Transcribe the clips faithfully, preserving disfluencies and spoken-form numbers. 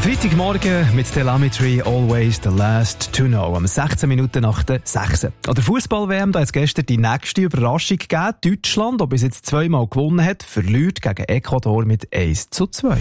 Freitagmorgen mit Telemetry Always the Last to Know. Am sechzehn Minuten nach der sechs. An der Fußball-W M da hat es gestern die nächste Überraschung gegeben. Deutschland, ob es jetzt zweimal gewonnen hat, verliert gegen Ecuador mit eins zu zwei.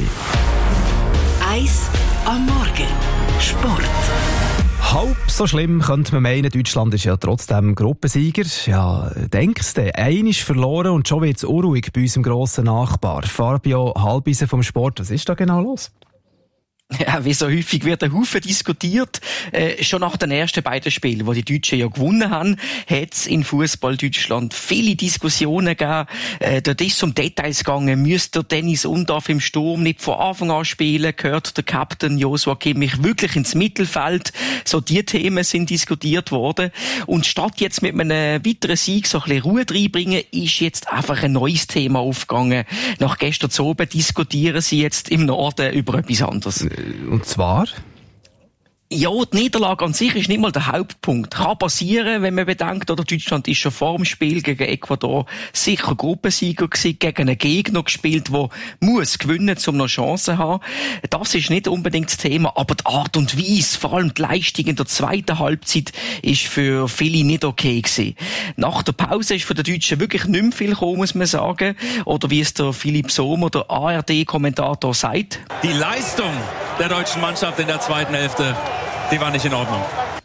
eins am Morgen. Sport. Halb so schlimm könnte man meinen, Deutschland ist ja trotzdem Gruppensieger. Ja, denkst du, einer ist verloren und schon wird es unruhig bei unserem grossen Nachbar. Fabio Halbisen vom Sport, was ist da genau los? Ja, wie so häufig wird ein Haufen diskutiert. Äh, schon nach den ersten beiden Spielen, wo die Deutschen ja gewonnen haben, hat es in Fußball Deutschland viele Diskussionen gegeben. Äh, dort ist es um Details gegangen. Müsste der Dennis Undaff im Sturm nicht von Anfang an spielen? Gehört der Captain Joshua Kimmich wirklich ins Mittelfeld? So die Themen sind diskutiert worden. Und statt jetzt mit einem weiteren Sieg so ein bisschen Ruhe reinbringen, ist jetzt einfach ein neues Thema aufgegangen. Nach gestern Abend diskutieren sie jetzt im Norden über etwas anderes. Und zwar? Ja, die Niederlage an sich ist nicht mal der Hauptpunkt. Kann passieren, wenn man bedenkt, oder Deutschland ist schon vor dem Spiel gegen Ecuador sicher Gruppensieger gewesen, gegen einen Gegner gespielt, der muss gewinnen, um noch Chancen zu haben. Das ist nicht unbedingt das Thema, aber die Art und Weise, vor allem die Leistung in der zweiten Halbzeit, ist für viele nicht okay gewesen. Nach der Pause ist von den Deutschen wirklich nicht mehr viel gekommen, muss man sagen. Oder wie es der Philipp Sohmer, der A R D-Kommentator, sagt. Die Leistung der deutschen Mannschaft in der zweiten Hälfte, die war nicht in Ordnung.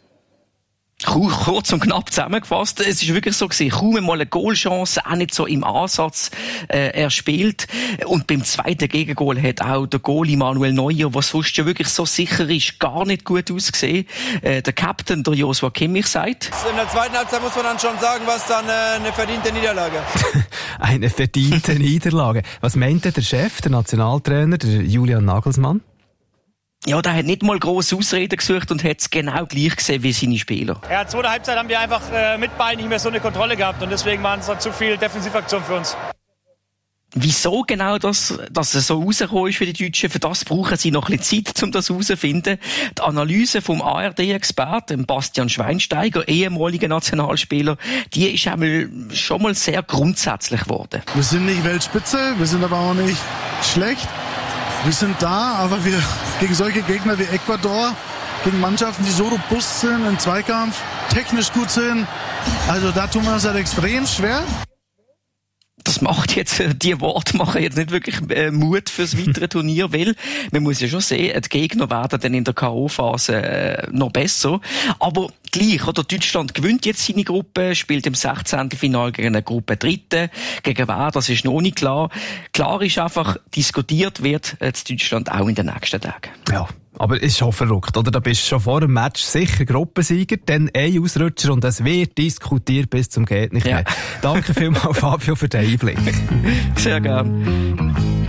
Kurz und knapp zusammengefasst, es ist wirklich so gewesen, kaum einmal eine Goalchance, auch nicht so im Ansatz äh, erspielt. Und beim zweiten Gegengol hat auch der Goalie Manuel Neuer, was sonst ja wirklich so sicher ist, gar nicht gut ausgesehen. Äh, der Captain, der Joshua Kimmich, sagt: In der zweiten Halbzeit muss man dann schon sagen, was dann äh, eine verdiente Niederlage. Eine verdiente Niederlage. Was meint der Chef, der Nationaltrainer, der Julian Nagelsmann? Ja, der hat nicht mal grosse Ausreden gesucht und hat es genau gleich gesehen wie seine Spieler. Ja, zweite Halbzeit haben wir einfach äh, mit Ball nicht mehr so eine Kontrolle gehabt und deswegen waren es dann zu viel Defensivaktion für uns. Wieso genau das, dass es so rausgekommen ist für die Deutschen, für das brauchen sie noch ein bisschen Zeit, um das herauszufinden. Die Analyse vom A R D-Experten Bastian Schweinsteiger, ehemaliger Nationalspieler, die ist einmal schon mal sehr grundsätzlich geworden. Wir sind nicht Weltspitze, wir sind aber auch nicht schlecht. Wir sind da, aber wir gegen solche Gegner wie Ecuador, gegen Mannschaften, die so robust sind, im Zweikampf, technisch gut sind, also da tun wir uns halt extrem schwer. Das macht jetzt, die Worte machen jetzt nicht wirklich äh, Mut fürs weitere Turnier, weil man muss ja schon sehen, die Gegner werden dann in der K O-Phase äh, noch besser. Aber gleich, oder? Deutschland gewinnt jetzt seine Gruppe, spielt im Sechzehntelfinale gegen eine Gruppe Dritte. Gegen wer, das ist noch nicht klar. Klar ist einfach, diskutiert wird jetzt Deutschland auch in den nächsten Tagen. Ja. Aber es ist schon verrückt, oder? Da bist du schon vor dem Match sicher Gruppensieger, dann ein Ausrutscher und es wird diskutiert bis zum geht nicht mehr. Ja. Danke vielmals, Fabio, für den Einblick. Sehr gerne.